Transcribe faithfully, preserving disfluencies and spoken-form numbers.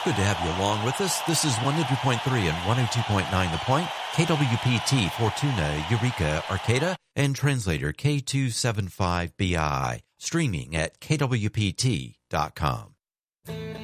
Good to have you along with us. This is one oh two point three and one oh two point nine The Point, K W P T, Fortuna, Eureka, Arcata, and translator K two seven five B I, streaming at K W P T dot com.